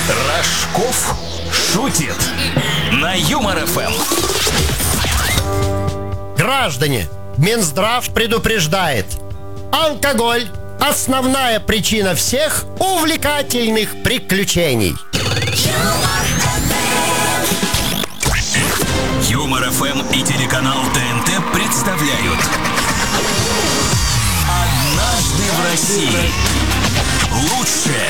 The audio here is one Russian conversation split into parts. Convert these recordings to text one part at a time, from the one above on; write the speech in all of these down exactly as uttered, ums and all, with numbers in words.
Рожков шутит на Юмор эф эм. Граждане, Минздрав предупреждает: алкоголь – основная причина всех увлекательных приключений. Юмор эф эм и телеканал тэ эн тэ представляют «Однажды в России». Лучшее.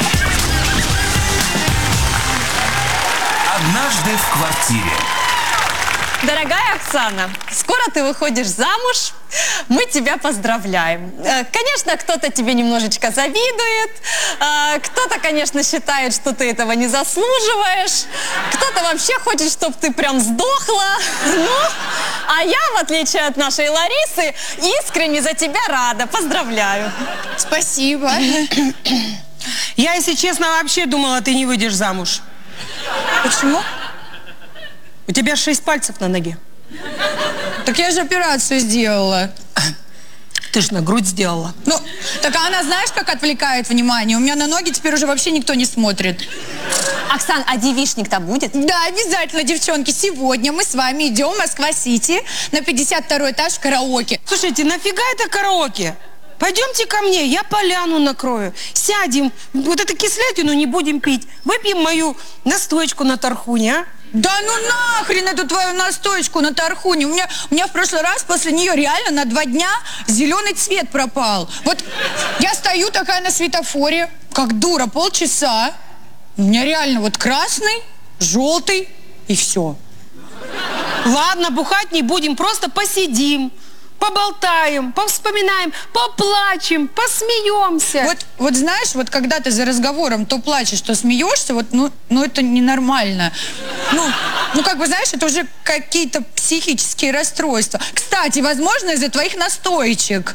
Однажды в квартире. Дорогая Оксана, скоро ты выходишь замуж, мы тебя поздравляем. Конечно, кто-то тебе немножечко завидует, кто-то, конечно, считает, что ты этого не заслуживаешь, кто-то вообще хочет, чтобы ты прям сдохла. Ну, а я, в отличие от нашей Ларисы, искренне за тебя рада. Поздравляю. Спасибо. Я, если честно, вообще думала, ты не выйдешь замуж. Почему? У тебя шесть пальцев на ноге. Так я же операцию сделала. Ты ж на грудь сделала. Ну, так она знаешь, как отвлекает внимание? У меня на ноги теперь уже вообще никто не смотрит. Оксан, а девичник-то будет? Да, обязательно, девчонки. Сегодня мы с вами идем в Москва-Сити на пятьдесят второй этаж в караоке. Слушайте, нафига это караоке? Пойдемте ко мне, я поляну накрою. Сядем, вот эту кислятину не будем пить. Выпьем мою настоечку на тархуне, а? Да ну нахрен эту твою настоечку на тархуне. У меня, у меня в прошлый раз после нее реально на два дня зеленый цвет пропал. Вот я стою такая на светофоре, как дура, полчаса. У меня реально вот красный, желтый и все. Ладно, бухать не будем, просто посидим. Поболтаем, повспоминаем, поплачем, посмеемся. Вот, вот знаешь, вот когда ты за разговором то плачешь, то смеешься, вот, ну, ну это ненормально. Ну, ну, как бы, знаешь, это уже какие-то психические расстройства. Кстати, возможно, из-за твоих настоечек.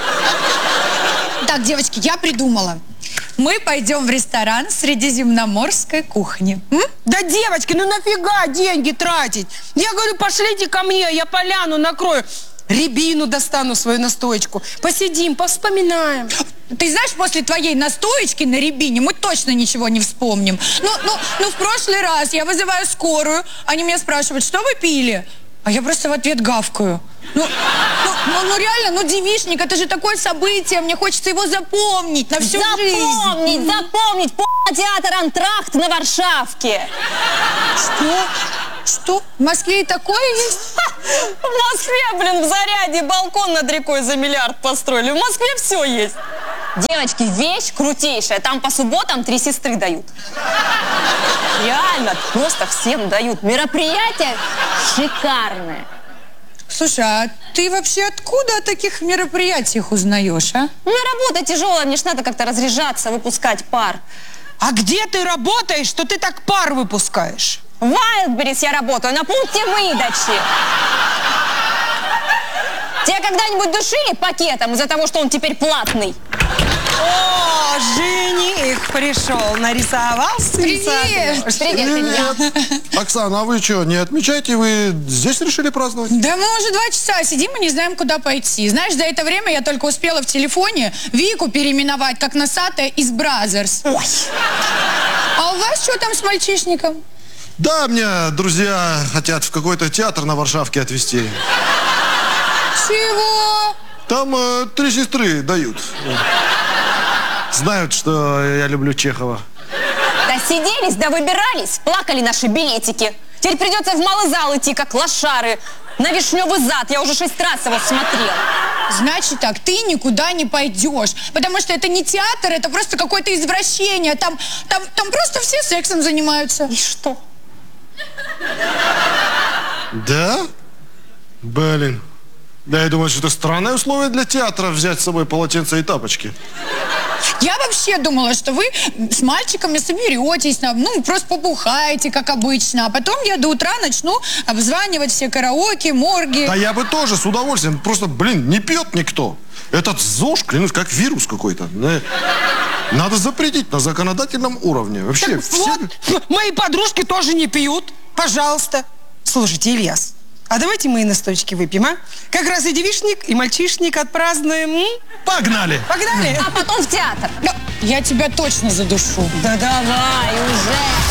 Так, девочки, я придумала. Мы пойдем в ресторан средиземноморской кухни. М? Да, девочки, ну нафига деньги тратить? Я говорю, пошлите ко мне, я поляну накрою. Рябину достану, свою настоечку. Посидим, повспоминаем. Ты знаешь, после твоей настоечки на рябине мы точно ничего не вспомним. Ну, ну, ну, в прошлый раз я вызываю скорую, они меня спрашивают, что вы пили? А я просто в ответ гавкаю. Ну, ну, ну, ну реально, ну девичник, это же такое событие, мне хочется его запомнить на всю запомнить, жизнь. Запомнить, запомнить, по-театр «Антракт» на Варшавке. Что? Что? В Москве и такое есть? В Москве, блин, в Заряде балкон над рекой за миллиард построили. В Москве все есть. Девочки, вещь крутейшая. Там по субботам три сестры дают. Реально, просто всем дают. Мероприятие шикарное. Слушай, а ты вообще откуда о таких мероприятиях узнаешь, а? У меня работа тяжелая, мне ж надо как-то разряжаться, выпускать пар. А где ты работаешь, что ты так пар выпускаешь? В Wildberries я работаю, на пункте выдачи. Тебя когда-нибудь душили пакетом из-за того, что он теперь платный? О, жених пришел, нарисовался. Привет! Привет, Илья. Оксана, а вы что, не отмечаете? Вы здесь решили праздновать? Да мы уже два часа сидим и не знаем, куда пойти. Знаешь, за это время я только успела в телефоне Вику переименовать, как носатая из Бразерс. Ой. А у вас что там с мальчишником? Да, мне друзья хотят в какой-то театр на Варшавке отвезти. Чего? Там э, три сестры дают. Знают, что я люблю Чехова. Да сиделись, да выбирались, плакали наши билетики. Теперь придется в малый зал идти, как лошары. На Вишневый зад, я уже шесть раз его смотрела. Значит так, ты никуда не пойдешь. Потому что это не театр, это просто какое-то извращение. Там, там, там просто все сексом занимаются. И что? Да? Блин. Да, я думаю, что это странное условие для театра взять с собой полотенце и тапочки. Я вообще думала, что вы с мальчиками соберетесь, ну, просто побухаете, как обычно. А потом я до утра начну обзванивать все караоке, морги. Да я бы тоже с удовольствием. Просто, блин, не пьет никто. Этот ЗОЖ, клянусь, как вирус какой-то. Надо запретить на законодательном уровне. Вообще, так все... вот, мои подружки тоже не пьют. Пожалуйста. Слушайте, Ильяс, а давайте мы и настоечки выпьем, а? Как раз и девичник, и мальчишник отпразднуем. М? Погнали! Погнали! А потом в театр. Да, я тебя точно задушу. Да давай уже.